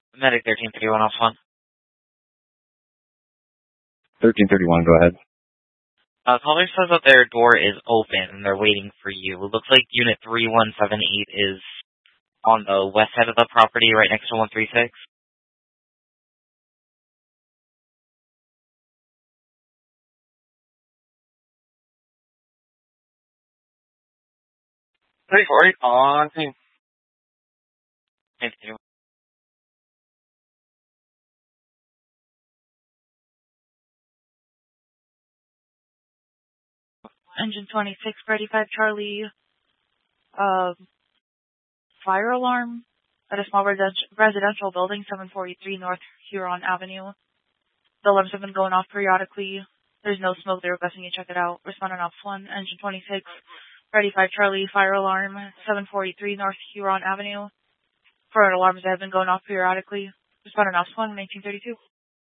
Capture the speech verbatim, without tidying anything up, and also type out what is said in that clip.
Medic thirteen thirty-one off one. thirteen thirty-one, go ahead. Uh, caller says that their door is open and they're waiting for you. It looks like unit three one seven eight is on the west side of the property, right next to one three six. three forty on team. Thank you. Engine twenty-six, thirty-five Charlie, uh, fire alarm at a small residential, residential building, seven forty-three North Huron Avenue. The alarms have been going off periodically. There's no smoke. They're requesting you check it out. Responding off one, engine twenty-six, thirty-five Charlie, fire alarm, seven forty-three North Huron Avenue. Fire alarms that have been going off periodically. Responding off one, nineteen thirty-two.